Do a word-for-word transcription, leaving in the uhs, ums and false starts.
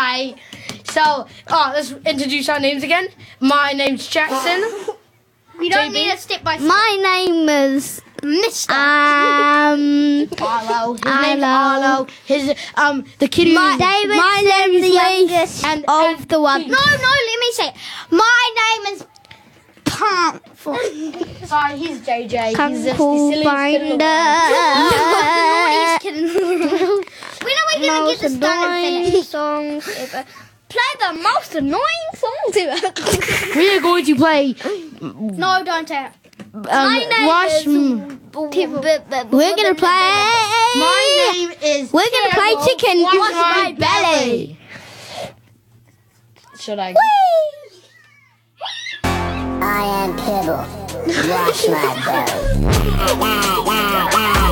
Hi. So, oh, let's introduce our names again. My name's Jackson. We don't J B. need a step by step. My name is Mister um Arlo. His Arlo. name's Arlo. His um the kid who my, David. my name is the youngest and, of and the one. No, no, let me say it. My name is Pump. Sorry, he's J J. He's Kung just the Fu silliest kid in the world. When are we gonna get this done and annoying finished? songs ever. Play the most annoying songs ever. We are going to play No, don't say it. um, My name Rush. is- We're gonna play. My name is. We're gonna play Carol. Chicken Wash Wash My My Belly. Should I? I am Kibble. Wash my belly.